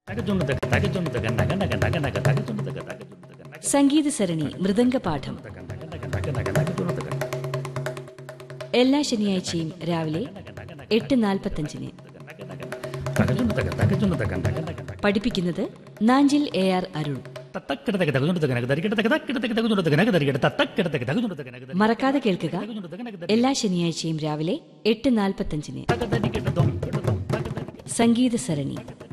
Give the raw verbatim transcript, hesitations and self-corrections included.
സംഗീത സരണി മൃദംഗപാഠം എല്ലാ ശനിയാഴ്ചയും രാവിലെ എട്ട് നാൽപ്പത്തഞ്ചിന്. പഠിപ്പിക്കുന്നത് നാഞ്ചിൽ എ ആർ അരുൺ. മറക്കാതെ കേൾക്കുക, എല്ലാ ശനിയാഴ്ചയും രാവിലെ എട്ട് നാൽപ്പത്തഞ്ചിന് സംഗീത സരണി.